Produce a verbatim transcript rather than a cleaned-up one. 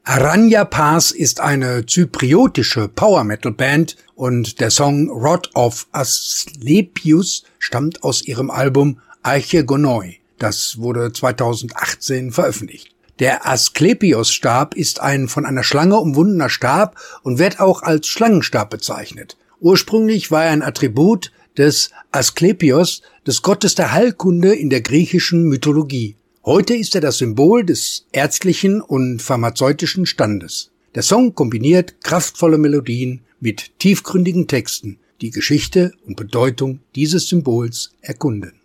Aranya Pass ist eine zypriotische Power-Metal-Band und der Song Rod of Asklepios stammt aus ihrem Album Arche Gonoi. Das wurde zweitausendachtzehn veröffentlicht. Der Asklepios-Stab ist ein von einer Schlange umwundener Stab und wird auch als Schlangenstab bezeichnet. Ursprünglich war er ein Attribut des Asklepios, des Gottes der Heilkunde in der griechischen Mythologie. Heute ist er das Symbol des ärztlichen und pharmazeutischen Standes. Der Song kombiniert kraftvolle Melodien mit tiefgründigen Texten, die Geschichte und Bedeutung dieses Symbols erkunden.